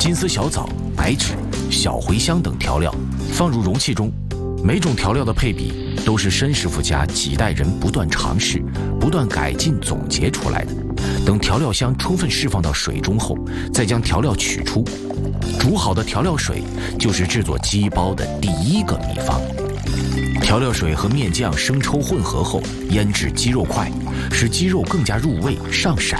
金丝小枣、白芷、小茴香等调料放入容器中，每种调料的配比都是申师傅家几代人不断尝试、不断改进总结出来的。等调料香充分释放到水中后，再将调料取出。煮好的调料水就是制作鸡包的第一个秘方。调料水和面酱、生抽混合后，腌制鸡肉块，使鸡肉更加入味上色。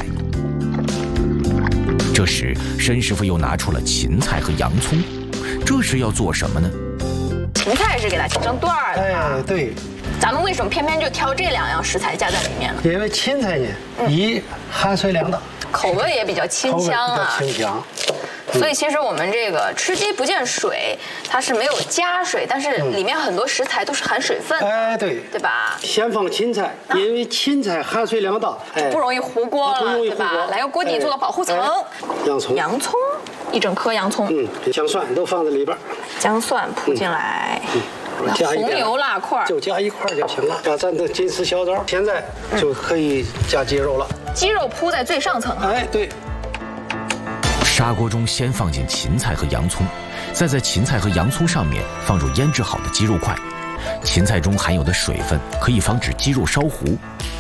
这时，申师傅又拿出了芹菜和洋葱，这是要做什么呢？ 芹菜是给它切成段儿的。 哎，对。 咱们为什么偏偏就挑这2样食材加在里面呢？ 因为芹菜呢，寒水凉的， 口味也比较清香啊。 清香。 所以其实我们这个吃鸡不见水，它是没有加水，但是里面很多食材都是含水分的。 哎，对， 对吧？ 先放芹菜，因为芹菜含水量大， 不容易糊锅了，对吧？来个锅底做个保护层。洋葱，1整颗洋葱。 姜蒜都放在里边。 姜蒜铺进来。红油辣块就加1块就行了。把咱的金丝小枣，现在就可以加鸡肉了。 鸡肉铺在最上层。 哎，对。 砂锅中先放进芹菜和洋葱，再在芹菜和洋葱上面放入腌制好的鸡肉块。芹菜中含有的水分可以防止鸡肉烧糊。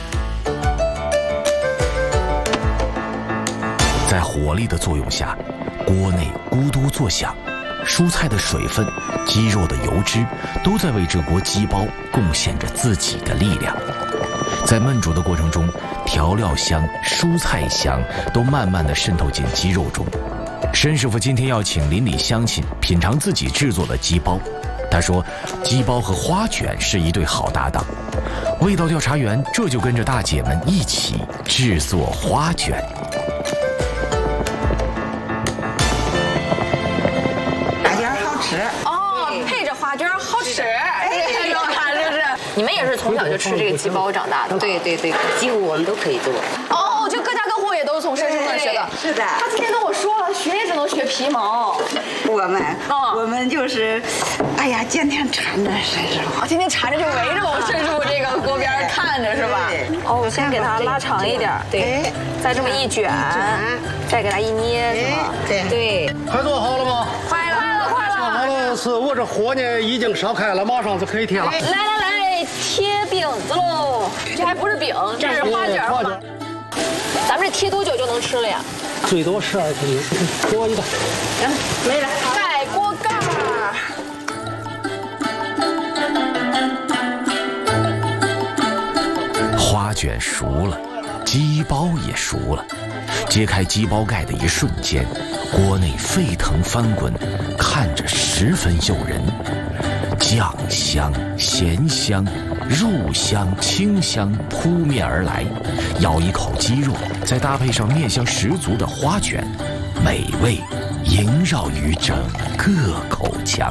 在火力的作用下，锅内咕嘟作响，蔬菜的水分、鸡肉的油脂都在为这锅鸡包贡献着自己的力量。在焖煮的过程中，调料香、蔬菜香都慢慢地渗透进鸡肉中。申师傅今天要请邻里乡亲品尝自己制作的鸡包。他说，鸡包和花卷是一对好搭档。味道调查员这就跟着大姐们一起制作花卷。 花卷好吃哦，配着花卷好吃。这种哈，就是你们也是从小就吃这个鸡包长大的。 对，几乎我们都可以做。 哦，就各家各户也都是从申师傅那学的。 是的。 他今天跟我说了，学也只能学皮毛。 我们就是，哎呀，天天缠着申师傅。 天天缠着就围着我申师傅这个锅边看着是吧？哦，我先给它拉长一点，对，再这么一卷，再给它一捏，是吗？ 对。 快做好了吗？ 快了。 做好了，是我这火呢已经烧开了，马上就可以贴了。 来，贴饼子喽！这还不是饼，这是花卷。咱们这贴多久就能吃了呀？ 最多12分钟，多一个。 行，没了。盖锅盖儿。 花卷熟了，鸡包也熟了。揭开鸡包盖的一瞬间，锅内沸腾翻滚，看着十分诱人。酱香、咸香、肉香、清香扑面而来，咬一口鸡肉，再搭配上面香十足的花卷，美味萦绕于整个口腔。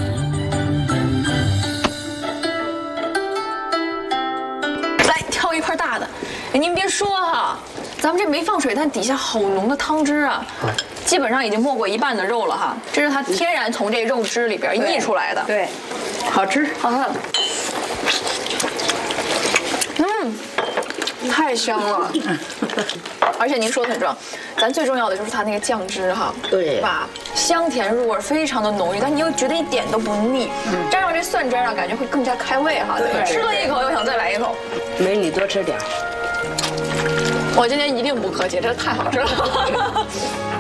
来挑一块大的，您别说哈，咱们这没放水，但底下好浓的汤汁啊，基本上已经没过一半的肉了哈，这是它天然从这肉汁里边溢出来的。 对，好吃， 好看。太香了。而且您说的很重要，咱最重要的就是它那个酱汁哈， 对吧？香甜入味，非常的浓郁，但你又觉得一点都不腻。沾上这蒜汁啊，感觉会更加开胃哈。对，吃了一口又想再来一口。 美女多吃点。 我今天一定不客气，这太好吃了。